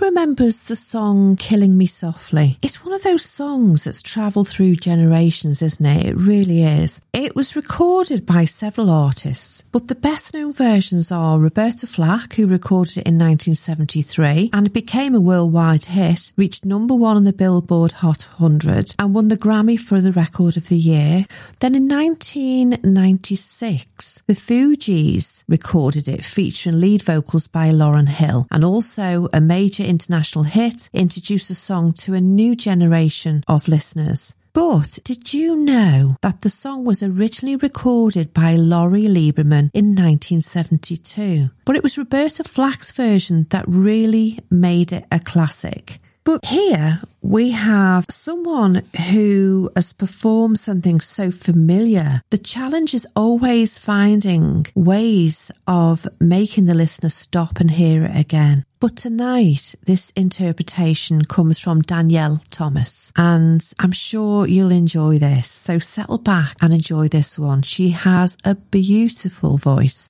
remembers the song Killing Me Softly? It's one of those songs that's travelled through generations, isn't it? It really is. It was recorded by several artists, but the best known versions are Roberta Flack, who recorded it in 1973, and it became a worldwide hit, reached number 1 on the Billboard Hot 100, and won the Grammy for the Record of the Year. Then in 1996, the Fugees recorded it, featuring lead vocals by Lauryn Hill, and also a major international hit introduced the song to a new generation of listeners. But did you know that the song was originally recorded by Laurie Lieberman in 1972? But it was Roberta Flack's version that really made it a classic. But here we have someone who has performed something so familiar. The challenge is always finding ways of making the listener stop and hear it again. But tonight, this interpretation comes from Danielle Thomas, and I'm sure you'll enjoy this. So settle back and enjoy this one. She has a beautiful voice.